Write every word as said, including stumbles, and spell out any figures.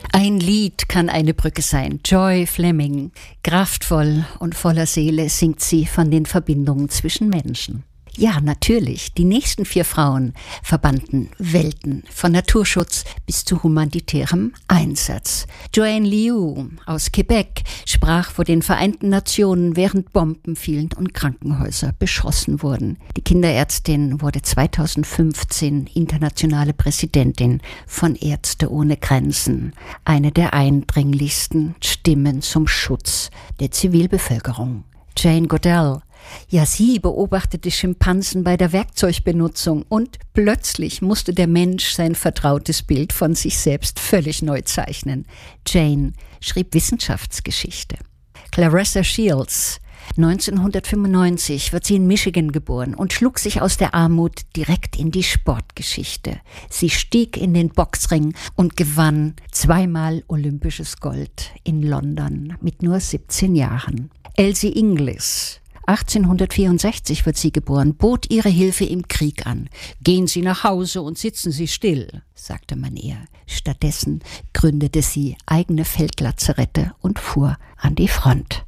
Ein Lied kann eine Brücke sein. Joy Fleming. Kraftvoll und voller Seele singt sie von den Verbindungen zwischen Menschen. Ja, natürlich. Die nächsten vier Frauen verbanden Welten, von Naturschutz bis zu humanitärem Einsatz. Joanne Liu aus Quebec sprach vor den Vereinten Nationen, während Bomben fielen und Krankenhäuser beschossen wurden. Die Kinderärztin wurde zweitausendfünfzehn internationale Präsidentin von Ärzte ohne Grenzen. Eine der eindringlichsten Stimmen zum Schutz der Zivilbevölkerung. Jane Goodall. Ja, sie beobachtete Schimpansen bei der Werkzeugbenutzung und plötzlich musste der Mensch sein vertrautes Bild von sich selbst völlig neu zeichnen. Jane schrieb Wissenschaftsgeschichte. Claressa Shields. neunzehnhundertfünfundneunzig wird sie in Michigan geboren und schlug sich aus der Armut direkt in die Sportgeschichte. Sie stieg in den Boxring und gewann zweimal olympisches Gold in London mit nur siebzehn Jahren. Elsie Inglis. achtzehnhundertvierundsechzig wird sie geboren, bot ihre Hilfe im Krieg an. Gehen Sie nach Hause und sitzen Sie still, sagte man ihr. Stattdessen gründete sie eigene Feldlazarette und fuhr an die Front.